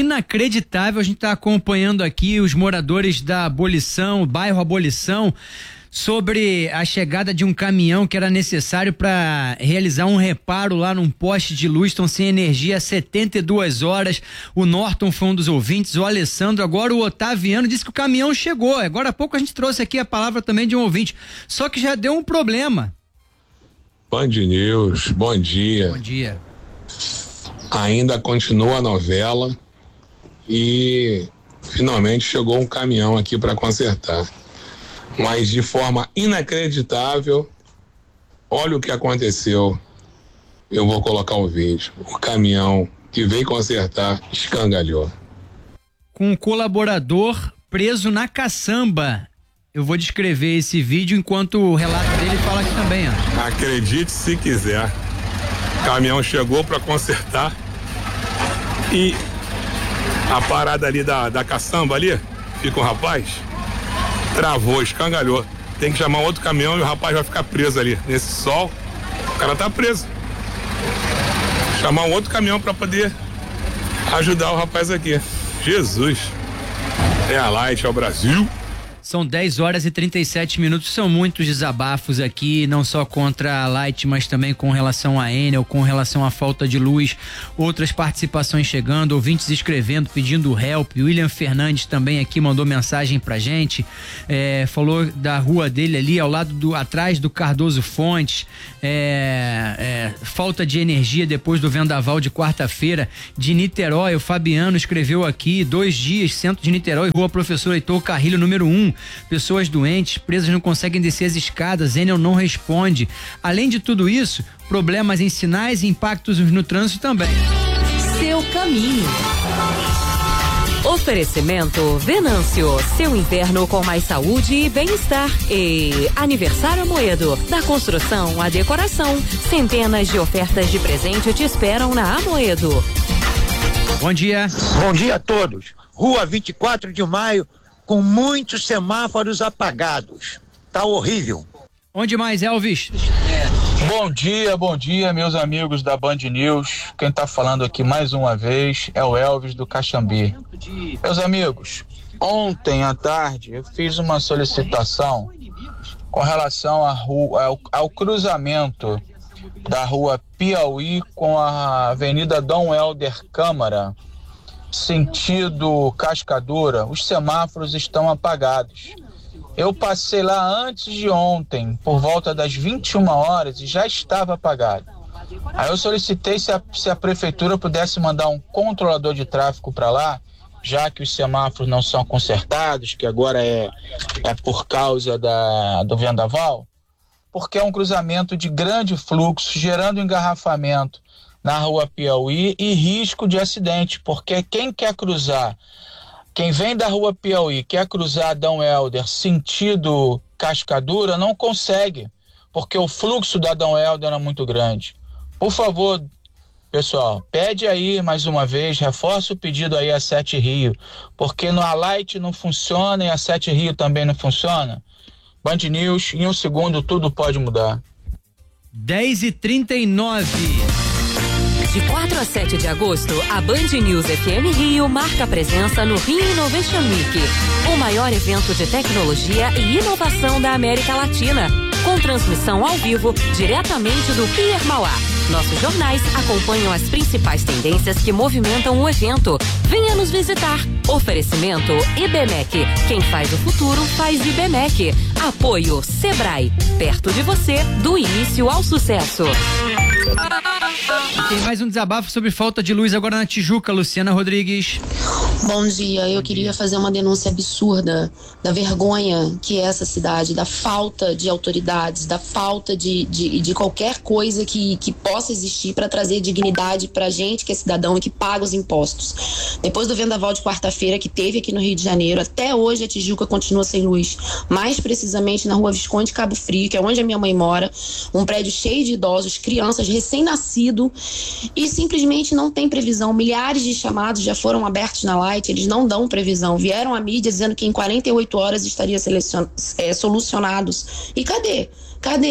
inacreditável. A gente está acompanhando aqui os moradores da Abolição, bairro Abolição, sobre a chegada de um caminhão que era necessário para realizar um reparo lá num poste de luz. Estão sem energia há 72 horas. O Norton foi um dos ouvintes, o Alessandro, agora o Otaviano disse que o caminhão chegou. Agora há pouco a gente trouxe aqui a palavra também de um ouvinte, só que já deu um problema. Band News, bom dia. Bom dia. Ainda continua a novela e finalmente chegou um caminhão aqui para consertar. Mas de forma inacreditável, olha o que aconteceu. Eu vou colocar o vídeo. O caminhão que veio consertar escangalhou. Com um colaborador preso na caçamba. Eu vou descrever esse vídeo enquanto o relato dele fala aqui também, ó. Acredite se quiser. O caminhão chegou para consertar e a parada ali da caçamba ali, fica um rapaz, travou, escangalhou. Tem que chamar outro caminhão e o rapaz vai ficar preso ali. Nesse sol, o cara tá preso. Chamar um outro caminhão para poder ajudar o rapaz aqui. Jesus. É a Light, é o Brasil. São 10 horas e 37 minutos, são muitos desabafos aqui, não só contra a Light, mas também com relação à Enel, com relação à falta de luz, outras participações chegando, ouvintes escrevendo, pedindo help. William Fernandes também aqui mandou mensagem pra gente, falou da rua dele ali, atrás do Cardoso Fontes, falta de energia depois do vendaval de quarta-feira. De Niterói, o Fabiano escreveu aqui, 2 dias, centro de Niterói, rua Professor Heitor Carrilho, número 1. Pessoas doentes, presas, não conseguem descer as escadas, Enel não responde. Além de tudo isso, problemas em sinais e impactos no trânsito também. Seu caminho. Oferecimento Venâncio, seu inverno com mais saúde e bem-estar. E Aniversário Amoedo, da construção à decoração, centenas de ofertas de presente te esperam na Amoedo. Bom dia. Bom dia a todos. Rua 24 de Maio, com muitos semáforos apagados. Tá horrível. Onde mais, Elvis? Bom dia, meus amigos da Band News. Quem tá falando aqui mais uma vez é o Elvis do Caxambi. Meus amigos, ontem à tarde eu fiz uma solicitação com relação ao cruzamento da rua Piauí com a Avenida Dom Helder Câmara, sentido Cascadura. Os semáforos estão apagados. Eu passei lá antes de ontem, por volta das 21 horas, e já estava apagado. Aí eu solicitei se a prefeitura pudesse mandar um controlador de tráfego para lá, já que os semáforos não são consertados, que agora é por causa do vendaval, porque é um cruzamento de grande fluxo, gerando engarrafamento na rua Piauí e risco de acidente, porque quem vem da rua Piauí, quer cruzar Dom Helder sentido Cascadura, não consegue, porque o fluxo da Dom Helder é muito grande. Por favor, pessoal, pede aí mais uma vez, reforça o pedido aí a 7 Rio, porque no Alight não funciona e a 7 Rio também não funciona. Band News, em um segundo tudo pode mudar. 10h39. De 4 a 7 de agosto, a Band News FM Rio marca presença no Rio Innovation Week, o maior evento de tecnologia e inovação da América Latina, com transmissão ao vivo diretamente do Pier Mauá. Nossos jornais acompanham as principais tendências que movimentam o evento. Venha nos visitar. Oferecimento IBMEC. Quem faz o futuro faz IBMEC. Apoio Sebrae. Perto de você, do início ao sucesso. Tem mais um desabafo sobre falta de luz agora na Tijuca, Luciana Rodrigues. Bom dia, eu queria fazer uma denúncia absurda da vergonha que é essa cidade, da falta de autoridades, da falta de qualquer coisa que possa existir para trazer dignidade pra gente que é cidadão e que paga os impostos. Depois do vendaval de quarta-feira que teve aqui no Rio de Janeiro, até hoje a Tijuca continua sem luz, mais precisamente na rua Visconde Cabo Frio, que é onde a minha mãe mora, um prédio cheio de idosos, crianças, recém-nascidos, e simplesmente não tem previsão. Milhares de chamados já foram abertos na Light, eles não dão previsão. Vieram à mídia dizendo que em 48 horas estaria solucionados. E cadê?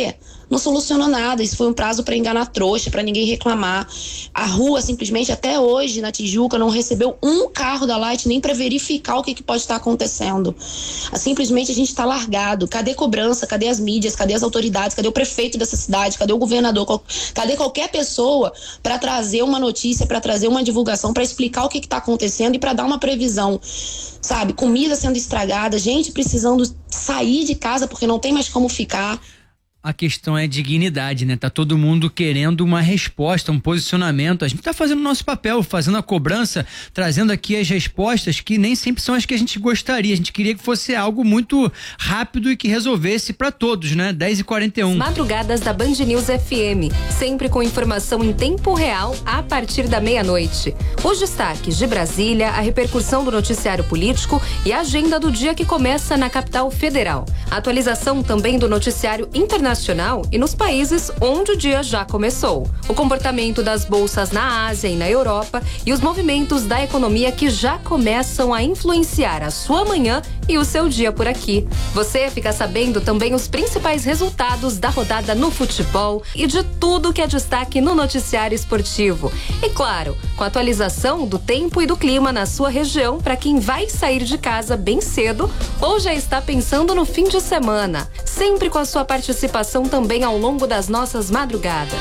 não solucionou nada. Isso foi um prazo para enganar trouxa, para ninguém reclamar. A rua, simplesmente, até hoje, na Tijuca, não recebeu um carro da Light nem para verificar o que pode estar acontecendo. Simplesmente a gente está largado. Cadê cobrança? Cadê as mídias? Cadê as autoridades? Cadê o prefeito dessa cidade? Cadê o governador? Cadê qualquer pessoa para trazer uma notícia, para trazer uma divulgação, para explicar o que está acontecendo e para dar uma previsão? Sabe, comida sendo estragada, gente precisando sair de casa porque não tem mais como ficar. A questão é dignidade, né? Tá todo mundo querendo uma resposta, um posicionamento. A gente tá fazendo o nosso papel, fazendo a cobrança, trazendo aqui as respostas que nem sempre são as que a gente gostaria. A gente queria que fosse algo muito rápido e que resolvesse para todos, né? 10h41. Madrugadas da Band News FM, sempre com informação em tempo real a partir da meia-noite. Os destaques de Brasília, a repercussão do noticiário político e a agenda do dia que começa na capital federal. A atualização também do noticiário internacional e nos países onde o dia já começou. O comportamento das bolsas na Ásia e na Europa e os movimentos da economia que já começam a influenciar a sua manhã e o seu dia por aqui. Você fica sabendo também os principais resultados da rodada no futebol e de tudo que é destaque no noticiário esportivo. E claro, com a atualização do tempo e do clima na sua região para quem vai sair de casa bem cedo ou já está pensando no fim de semana. Sempre com a sua participação também ao longo das nossas madrugadas.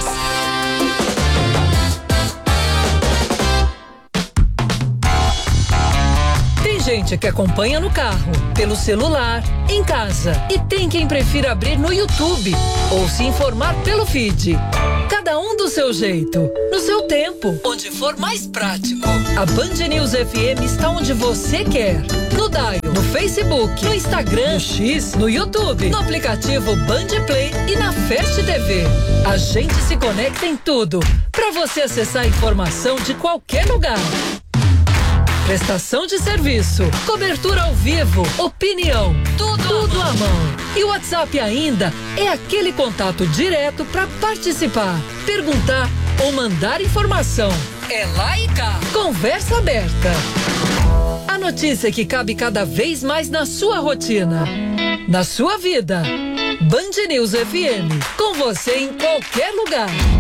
Tem gente que acompanha no carro, pelo celular, em casa. E tem quem prefira abrir no YouTube ou se informar pelo feed. Cada um do seu jeito, no seu tempo, onde for mais prático. A Band News FM está onde você quer. No Dial, no Facebook, no Instagram, no X, no YouTube, no aplicativo Band Play e na Fast TV. A gente se conecta em tudo, para você acessar a informação de qualquer lugar. Prestação de serviço, cobertura ao vivo, opinião, tudo à mão. E o WhatsApp ainda é aquele contato direto para participar, perguntar ou mandar informação. É lá e cá. Conversa aberta. A notícia que cabe cada vez mais na sua rotina, na sua vida. Band News FM, com você em qualquer lugar.